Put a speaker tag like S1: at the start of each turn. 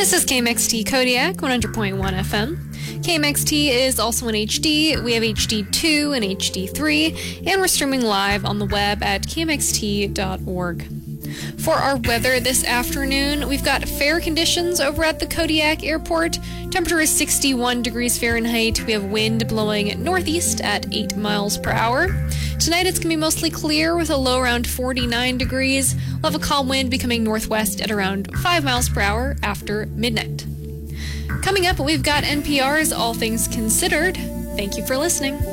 S1: This is KMXT Kodiak 100.1 FM. KMXT is also in HD. We have HD2 and HD3, and we're streaming live on the web at kmxt.org. For our weather this afternoon, we've got fair conditions over at the Kodiak Airport. Temperature is 61 degrees Fahrenheit. We have wind blowing northeast at 8 miles per hour. Tonight it's going to be mostly clear with a low around 49 degrees. We'll have a calm wind becoming northwest at around 5 miles per hour after midnight. Coming up, we've got NPR's All Things Considered. Thank you for listening.